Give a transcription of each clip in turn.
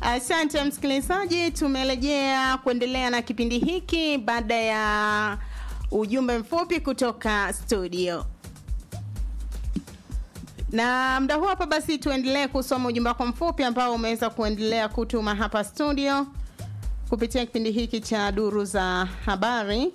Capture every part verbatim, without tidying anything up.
Asante msikilizaji, tumerejea kuendelea na kipindi hiki baada ya ujumbe mfupi kutoka studio. Na muda huu hapa basi tuendelee kusoma ujumbe wako mfupi ambao umeweza kuendelea kutuma hapa studio kupitia kipindi hiki cha Duru za Habari.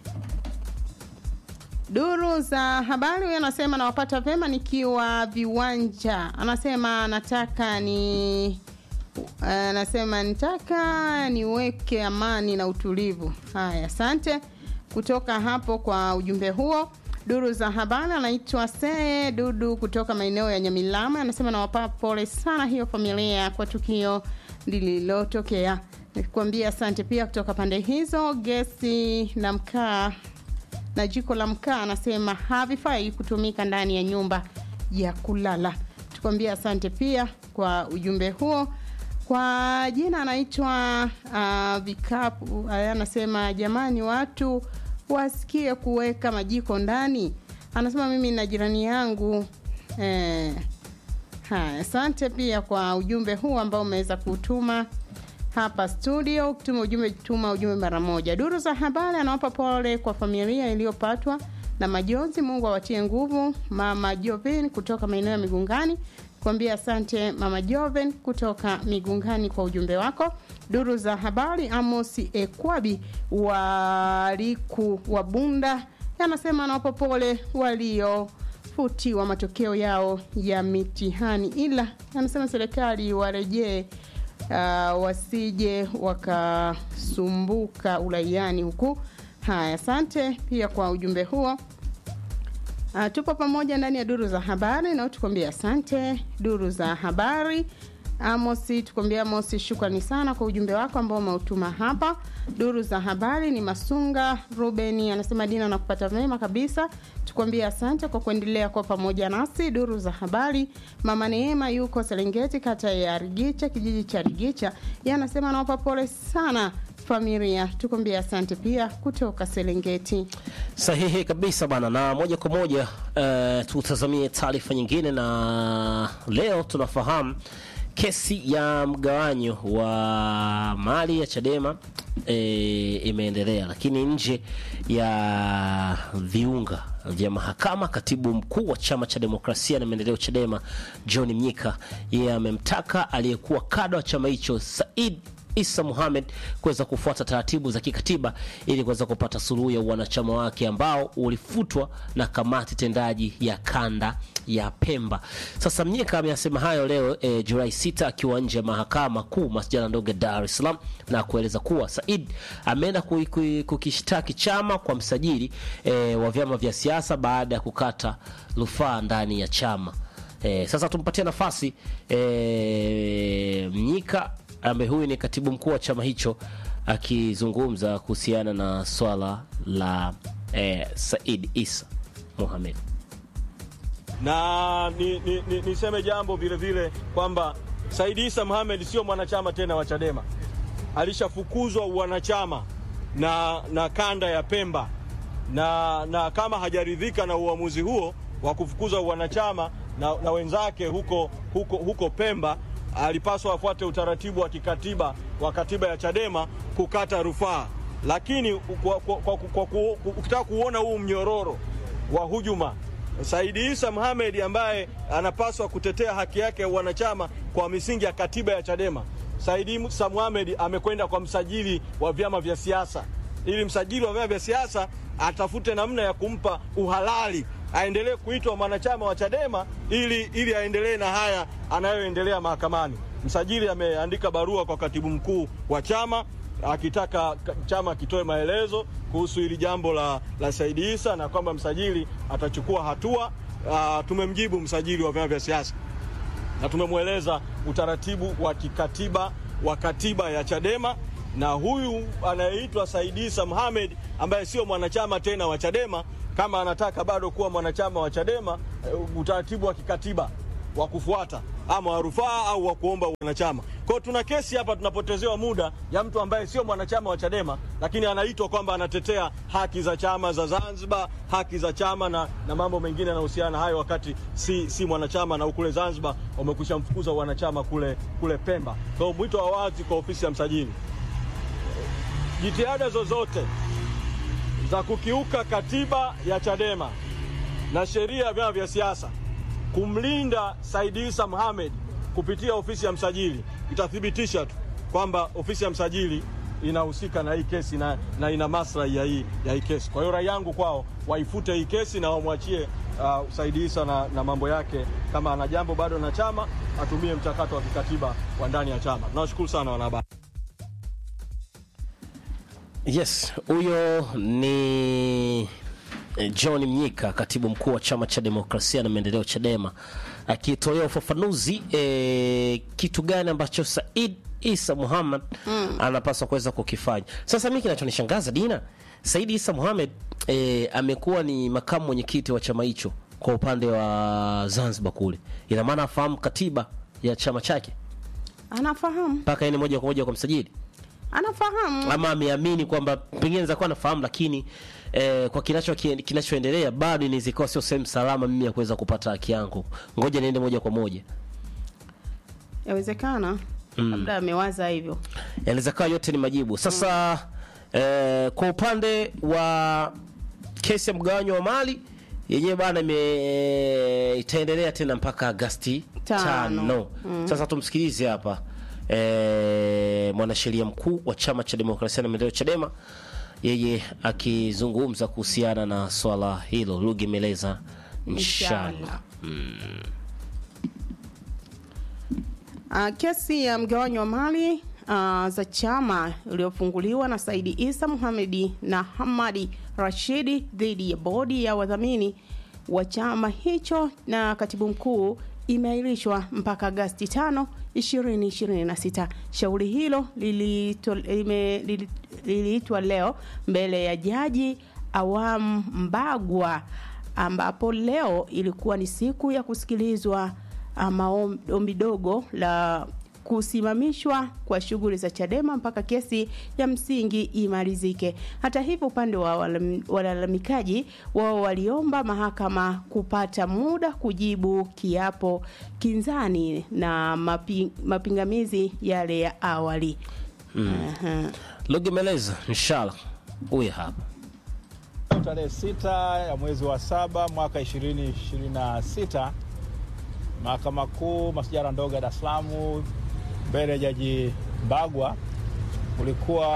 Duru za Habari, huyo anasema nawapata vema nikiwa Viwanja. Anasema nataka ni anasema nitaka niweke amani na utulivu. Haya, asante kutoka hapo kwa ujumbe huo. Duru za Habari, anaitwa Se Dudu kutoka maeneo ya Nyamilama. Anasema nawapa pole sana hiyo familia kwa tukio lililotokea. Nikwambia asante pia kutoka pande hizo. Gesi na mkaa na jiko la mkaa anasema havifai kutumika ndani ya nyumba ya kulala. Tukwambia asante pia kwa ujumbe huo. Kwa jina anaitwa uh, Vikapu, uh, anasema jamani watu wasikie kuweka majiko ndani. Anasema mimi na jirani yangu eh ha, asante pia kwa ujumbe huu ambao umeweza kutuma hapa studio. Kutuma ujumbe, tuma ujumbe mara moja. Duru za Habari, anawapa pole kwa familia iliyopatwa na majonzi. Mungu awatie nguvu. Mama Joven kutoka maeneo ya Migungani. Kuambia asante Mama Joven kutoka Migungani kwa ujumbe wako. Duru za Habari, Amosi Ekwabi waliku wabunda anasema anawapa pole walio futiwa matokeo yao ya mitihani, ila anasema serikali warejee uh, wasije wakasumbuka uraiani huku. Haya, asante pia kwa ujumbe huo. Uh, tupo pamoja ndani ya Duru za Habari na tukwambia asante. Duru za Habari, Amosi, tukwambia Amosi shukrani sana kwa ujumbe wako ambao umeutuma hapa. Duru za Habari ni Masunga Rubeni anasema Dina na kupata vema kabisa. Tukwambia asante kwa kuendelea kwa pamoja nasi. Duru za Habari, Mama Neema yuko Serengeti kata ya Rigicha kijiji cha Rigicha. Yeye anasema anawapa pole sana familia. Tukwambia asante pia kutoka Serengeti. Sahihi kabisa bana, na moja kwa moja uh, tutazamie taarifa nyingine. Na leo tunafahamu kesi ya mgawanyo wa mali ya Chadema e, imeendelea, lakini nje ya viunga vya mahakama, katibu mkuu wa chama cha demokrasia na maendeleo Chadema John Mnyika, yeye amemtaka aliyekuwa kada wa chama hicho Said Issa Mohamed kuweza kufuata taratibu za kikatiba ili kuweza kupata suluhu ya wanachama wake ambao ulifutwa na kamati tendaji ya kanda ya Pemba. Sasa Mnyika amesema hayo leo e, Julai sita akiwa nje ya mahakama kuu masjala ndogo Dar es Salaam, na kueleza kuwa Said ameenda kukishtaki chama kwa msajili e, wa vyama vya siasa baada ya kukata rufaa ndani ya chama. E, sasa tumpatie nafasi e, Mnyika ambaye huyu ni katibu mkuu wa chama hicho akizungumza kuhusiana na swala la eh, Said Issa Mohamed. Na ni, ni, ni, niseme jambo vile vile kwamba Said Issa Mohamed sio mwanachama tena wa Chadema. Alishafukuzwa wanachama na na kanda ya Pemba, na na kama hajaridhika na uamuzi huo wa kufukuza wanachama na, na wenzake huko huko huko Pemba, alipaswa afuate utaratibu wa kikatiba wa katiba ya Chadema kukata rufaa. Lakini kwa, kwa, kwa, kwa, kwa, ukitaka kuona huu mnyororo wa hujuma, Said Issa Mohamed ambaye anapaswa kutetea haki yake ya wanachama kwa misingi ya katiba ya Chadema, Said Issa Mohamed amekwenda kwa msajili wa vyama vya siasa ili msajili wa vyama vya siasa atafute namna ya kumpa uhalali aendelee kuitwa mwanachama wa Chadema ili ili aendelee na haya anayoendelea mahakamani. Msajili ameandika barua kwa katibu mkuu wa chama akitaka chama kitoe maelezo kuhusu hili jambo la la Said Issa na kwamba msajili atachukua hatua. Uh, tumemjibu msajili wa vyama vya siasa na tumemweleza utaratibu wa kikatiba wa katiba ya Chadema, na huyu anayeitwa Said Issa Mohamed ambaye sio mwanachama tena wa Chadema, kama anataka bado kuwa mwanachama wa Chadema, uh, utaratibu wa kikatiba wa kufuata ama wa rufaa au wa kuomba wanachama. Kwa hiyo tuna kesi hapa, tunapotezewa muda ya mtu ambaye sio mwanachama wa Chadema, lakini anaitwa kwamba anatetea haki za chama za Zanzibar, haki za chama na, na mambo mengine yanayohusiana hayo, wakati si, si mwanachama, na kule Zanzibar wamekwisha mfukuza wanachama kule, kule Pemba. Kwa hiyo mwito wa wazi kwa ofisi ya msajili, jitihada zozote za kukiuka katiba ya Chadema na sheria ya vyama vya siasa kumlinda Said Issa Mohamed kupitia ofisi ya msajili itathibitisha tu kwamba ofisi ya msajili inahusika na hii kesi na, na ina maslahi ya hii, ya hii kesi. Kwa hiyo rai yangu kwao, waifute hii kesi na wamwachie uh, Said Issa na, na mambo yake. Kama ana jambo bado na chama, atumie mchakato wa kikatiba wa ndani ya chama. Tunawashukuru sana wanahabari. Yes, huyo ni John Mnyika, katibu mkuu wa chama cha demokrasia na maendeleo Chadema, akitolea ufafanuzi e, kitu gani ambacho Said Issa Mohamed mm. anapaswa kuweza kukifanya. Sasa mimi kinachonishangaza Dina, Said Issa Mohamed e, amekuwa ni makamu mwenyekiti wa chama hicho kwa upande wa Zanzibar kule. Ina maana afahamu katiba ya chama chake? Anafahamu. Mpaka yeye moja kwa moja kwa msajili? Anafahamu. Ama ameamini kwamba pengine za kuwa anafahamu, lakini eh, kwa kinacho kinachoendelea bado inaweza sio sehemu salama mimi ya kuweza kupata haki yangu, ngoja niende moja kwa moja. Yawezekana mm. labda amewaza hivyo. Inawezekana yote ni majibu. Sasa mm. eh, kwa upande wa kesi ya mgawanyo wa mali yenyewe bana ime itaendelea tena mpaka Agosti tano. Mm. Sasa tumsikilize hapa E, mwanasheria mkuu wa chama cha demokrasia na maendeleo Chadema, yeye akizungumza kuhusiana na swala hilo. Lugemeleza inshallah. Mm. Uh, kesi ya mgawanyo wa mali uh, za chama iliyofunguliwa na Said Issa Mohamed na Hamadi Rashidi dhidi ya bodi ya wadhamini wa chama hicho na katibu mkuu imeahirishwa mpaka Agosti tano ishirini ishirini na sita. Shauri hilo liliitwa leo mbele ya Jaji Awam Mbagwa, ambapo leo ilikuwa ni siku ya kusikilizwa maombi dogo la kusimamishwa kwa shughuli za Chadema mpaka kesi ya msingi imalizike. Hata hivyo, upande wa walalamikaji wao waliomba mahakama kupata muda kujibu kiapo kinzani na mapi, mapingamizi yale ya awali. Mm. Uh-huh. Lugemeleza inshallah. Huyu hapa. Tarehe sita ya mwezi wa saba mwaka ishirini ishirini na sita, Mahakama Kuu Masjala ndogo ya Dar es Salaam mbele ya Jaji Mbagwa kulikuwa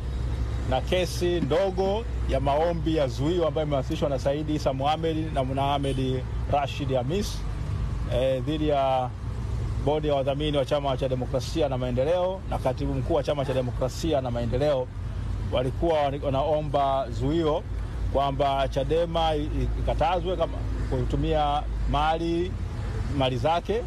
na kesi ndogo ya maombi ya zuio ambayo imewasilishwa na Said Issa Mohamed na Mohamed Rashid Hamis eh, dhidi ya bodi ya wadhamini wa chama cha demokrasia na maendeleo na katibu mkuu wa chama cha demokrasia na maendeleo. Walikuwa wanaomba zuio kwamba Chadema ikatazwe kama kutumia mali mali zake,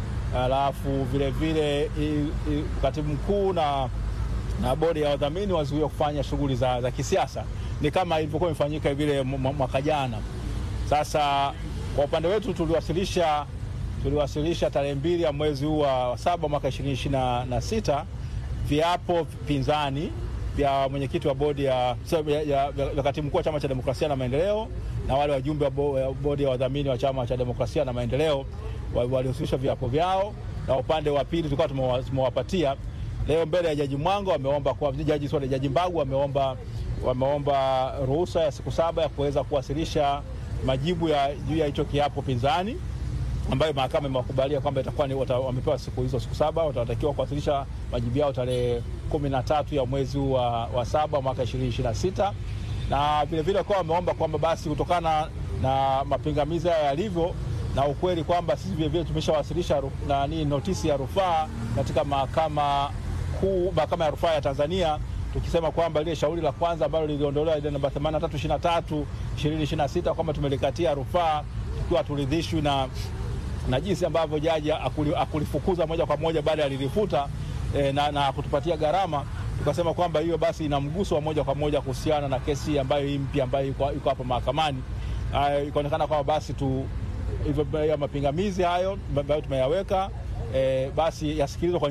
alafu vile vile i, i, katibu mkuu na na bodi ya wadhamini wazuiwe kufanya shughuli za, za kisiasa, ni kama ilivyokuwa imefanyika vile mwaka jana. Sasa kwa upande wetu tuliwasilisha tuliwasilisha tarehe mbili ya mwezi huu wa saba mwaka ishirini ishirini na sita viapo pinzani vya mwenyekiti wa bodi ya, ya, ya, ya katibu mkuu wa chama cha demokrasia na maendeleo na wale wajumbe wa bodi ya wadhamini wa chama cha demokrasia na maendeleo waliwasilisha viapo vyao, na upande wa pili tulikuwa tumewapatia. Leo mbele ya Jaji Mwango wameomba kwa jaji swali Jaji Mbagu wameomba wameomba ruhusa ya siku saba ya kuweza kuwasilisha majibu ya juu ya hicho kiapo pinzani, ambayo mahakama imewakubalia kwamba itakuwa ni wamepewa siku hizo siku saba, watatakiwa kuwasilisha majibu yao tarehe kumi na tatu ya mwezi wa, wa saba mwaka ishirini ishirini na sita. Na vile vile kwa wameomba kwamba basi kutokana na mapingamizi haya yalivyo na ukweli kwamba sisi vile vile tumeshawasilisha nani notisi ya rufaa katika mahakama kuu mahakama ya rufaa ya Tanzania, tukisema kwamba ile shauri la kwanza ambalo liliondolewa ile namba themanini na tatu ishirini na tatu ishirini ishirini na sita kwamba tumelikatia rufaa tukiwa turidhishwi na na jinsi ambavyo jaji akulifukuza moja kwa moja baada ya lilifuta e, na, na kutupatia gharama, tukasema kwamba hiyo basi ina mguso wa moja kwa moja kuhusiana na kesi ambayo hii mpya ambayo iko hapa mahakamani. Ikaonekana kwamba basi tu hivyo mapingamizi hayo ambayo tumeyaweka e, basi yasikilizwe kwa